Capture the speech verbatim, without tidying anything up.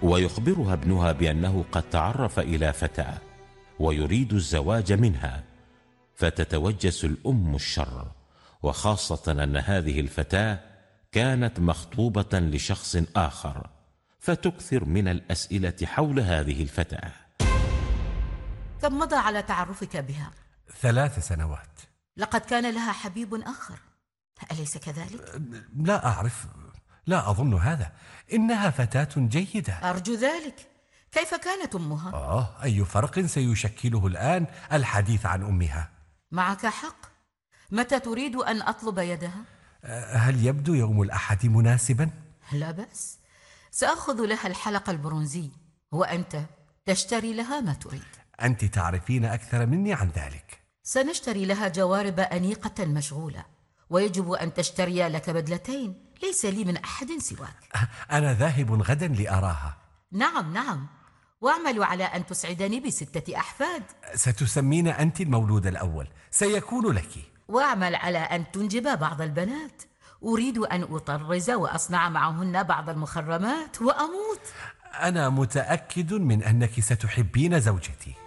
ويخبرها ابنها بأنه قد تعرف إلى فتاة ويريد الزواج منها، فتتوجس الأم الشر، وخاصة أن هذه الفتاة كانت مخطوبة لشخص آخر، فتكثر من الأسئلة حول هذه الفتاة. كم مضى على تعرفك بها؟ ثلاث سنوات. لقد كان لها حبيب آخر، أليس كذلك؟ لا أعرف، لا أظن هذا، إنها فتاة جيدة. أرجو ذلك. كيف كانت أمها؟ آه، أي فرق سيشكله الآن الحديث عن أمها؟ معك حق. متى تريد أن أطلب يدها؟ هل يبدو يوم الأحد مناسبا؟ لا بأس، سأخذ لها الحلق البرونزي، وأنت تشتري لها ما تريد. أنت تعرفين أكثر مني عن ذلك. سنشتري لها جوارب أنيقة مشغولة، ويجب أن تشتري لك بدلتين، ليس لي من أحد سواك. أنا ذاهب غدا لأراها. نعم نعم، واعمل على أن تسعدني بستة أحفاد. ستسمين أنت المولود الأول، سيكون لك. واعمل على أن تنجب بعض البنات، أريد أن أطرز وأصنع معهن بعض المخرمات وأموت. أنا متأكد من أنك ستحبين زوجتي.